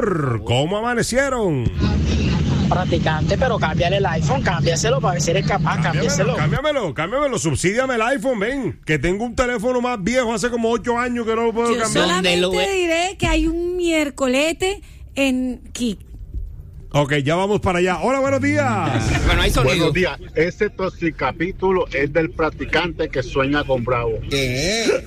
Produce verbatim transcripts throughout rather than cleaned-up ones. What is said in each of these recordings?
¿Cómo amanecieron? Practicante, pero cámbiale el iPhone, cámbiaselo para ver si eres capaz, cámbiaselo. Cámbiamelo, cámbiamelo, subsídiame el iPhone, ven, que tengo un teléfono más viejo hace como ocho años que no lo puedo Yo cambiar. solamente lo ve? diré que hay un miércolete en Kik. Ok, ya vamos para allá. Hola, buenos días. Bueno, hay sonido. Buenos días. Ese toxicapítulo es del practicante que sueña con Bravo. ¿Qué?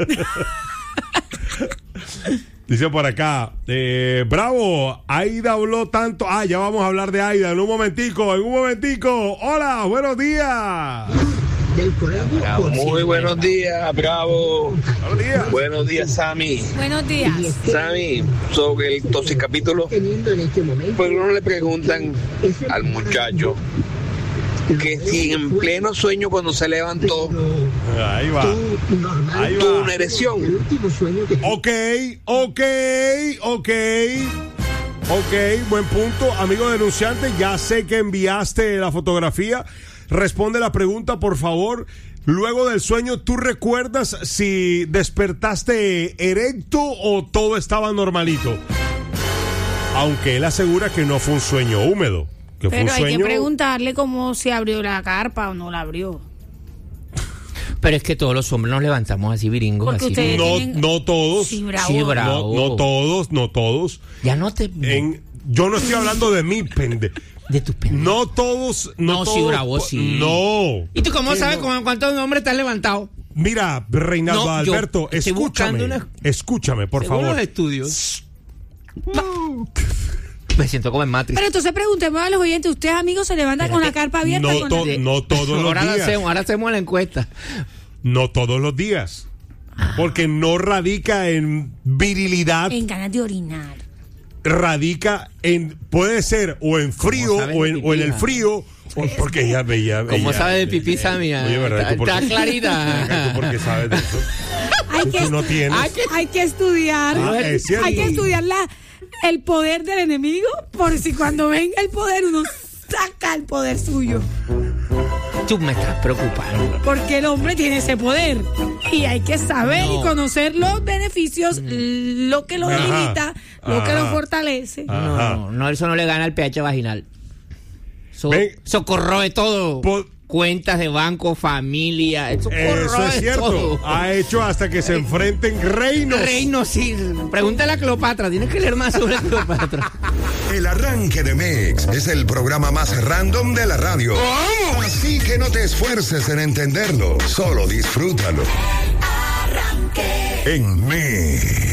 Dice por acá, eh, Bravo, Aida habló tanto. Ah, ya vamos a hablar de Aida en un momentico, en un momentico. Hola, buenos días. Muy buenos días, Bravo. Buenos días. Buenos días, Sammy. Buenos días. Sammy, sobre el toxicapítulo, pues uno le preguntan al muchacho que si en pleno sueño cuando se levantó Ahí va. Ahí tuvo va. una erección. Ok, ok, ok. Ok, buen punto. Amigo denunciante, ya sé que enviaste la fotografía. Responde la pregunta, por favor. Luego del sueño, ¿tú recuerdas si despertaste erecto o todo estaba normalito? Aunque él asegura que no fue un sueño húmedo. Que fue Pero un hay sueño... que preguntarle cómo se abrió la carpa o no la abrió. Pero es que todos los hombres nos levantamos así viringos. Porque así. ustedes- No, tienen- no todos. Sí, bravo. Sí, bravo. No, no todos, no todos. Ya no te... En, yo no estoy hablando de mí, pende. De tus pendejos. No todos, no, No, sí, todos. bravo, sí. No. ¿Y tú cómo Sí, sabes no. con cuántos hombres te has levantado? Mira, Reinaldo No, yo Alberto, estoy escúchame. buscando una- Escúchame, por Según favor. los estudios. Me siento como en Matrix. Pero entonces preguntemos a los oyentes, ¿ustedes amigos se levantan con la carpa abierta? No, con to- la- no todos los ahora la días. hacemos, ahora hacemos la encuesta. No todos los días. Porque no radica en virilidad, En ganas de orinar. radica en, puede ser o en frío sabes o de en, pipí, o en el ah? frío, o- porque ella veía. ¿Cómo sabe de pipí, Sammy? Oye, ¿verdad? Está- ¿Tú por qué- está clarita. ¿Tú por qué sabes de eso? Hay Tú que, no tienes. hay que, hay que estudiar. Ah, es cierto. Hay que estudiar la, el poder del enemigo, por si cuando venga el poder uno saca el poder suyo. Tú me estás preocupando. Porque el hombre tiene ese poder. Y hay que saber No. y conocer los beneficios, lo que lo Ajá. debilita, lo que Ajá. lo fortalece. Ajá. No, no, eso no le gana al pH vaginal. Eso, Ven. eso corroe todo. Po- Cuentas de banco, familia. Eso corroe Eso es cierto. todo. Ha hecho hasta que se enfrenten reinos. Reino, sí. Pregúntale a Cleopatra. Tienes que leer más sobre Cleopatra. El arranque de Mix es el programa más random de la radio. Así que no te esfuerces en entenderlo, solo disfrútalo. En Mix.